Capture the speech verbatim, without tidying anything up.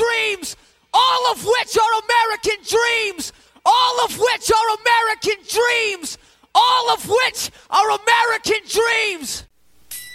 dreams, all of which are American dreams, all of which are American dreams, all of which are American dreams.